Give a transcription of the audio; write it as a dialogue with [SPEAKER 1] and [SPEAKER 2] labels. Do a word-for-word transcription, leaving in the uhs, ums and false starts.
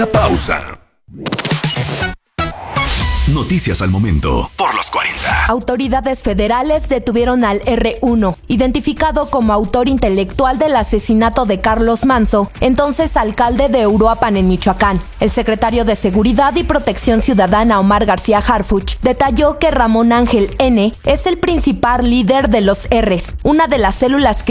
[SPEAKER 1] Pausa. Noticias al momento por los cuarenta.
[SPEAKER 2] Autoridades federales detuvieron al erre uno, identificado como autor intelectual del asesinato de Carlos Manzo, entonces alcalde de Uruapan en Michoacán. El secretario de Seguridad y Protección Ciudadana, Omar García Harfuch, detalló que Ramón Ángel N. es el principal líder de los R's, una de las células